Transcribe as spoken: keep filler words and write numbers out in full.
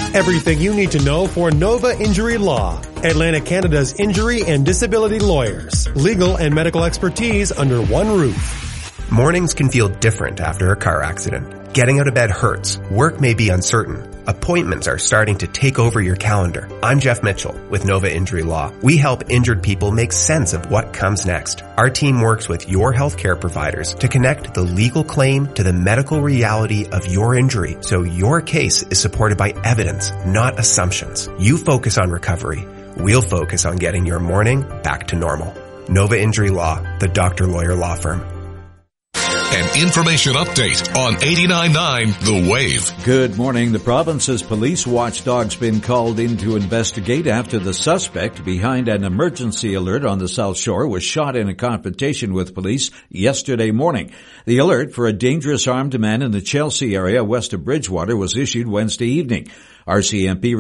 Everything you need to know for Nova Injury Law. Atlantic Canada's injury and disability lawyers. Legal and medical expertise under one roof. Mornings can feel different after a car accident. Getting out of bed hurts. Work may be uncertain. Appointments are starting to take over your calendar. I'm Jeff Mitchell with Nova Injury Law. We help injured people make sense of what comes next. Our team works with your healthcare providers to connect the legal claim to the medical reality of your injury so your case is supported by evidence, not assumptions. You focus on recovery. We'll focus on getting your morning back to normal. Nova Injury Law, the doctor lawyer law firm. An information update on eighty-nine point nine The Wave. Good morning. The province's police watchdog's been called in to investigate after the suspect behind an emergency alert on the South Shore was shot in a confrontation with police yesterday morning. The alert for a dangerous armed man in the Chelsea area west of Bridgewater was issued Wednesday evening. R C M P